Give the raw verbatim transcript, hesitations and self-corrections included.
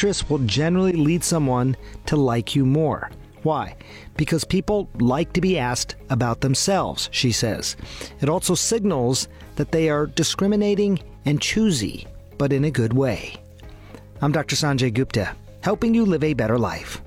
interest will generally lead someone to like you more. Why? Because people like to be asked about themselves, she says. It also signals that they are discriminating and choosy, but in a good way. I'm Doctor Sanjay Gupta, helping you live a better life.